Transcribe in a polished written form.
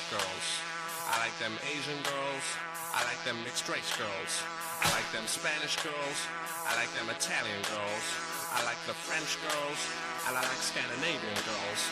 girls. I like them Asian girls. I like them mixed race girls. I like them Spanish girls. I like them Italian girls. I like the French girls. And I like Scandinavian girls.